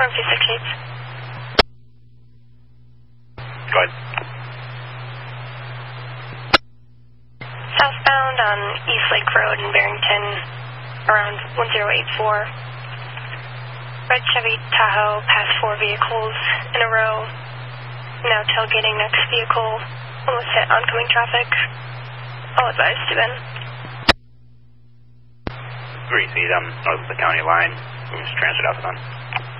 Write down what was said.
Confirm 268. Go ahead. Southbound on East Lake Road in Barrington, around 1084. Red Chevy Tahoe passed 4 vehicles in a row. Now tailgating next vehicle. Almost hit oncoming traffic. All advised to Ben. Green feet, north of the county line. We're just transferred out to them.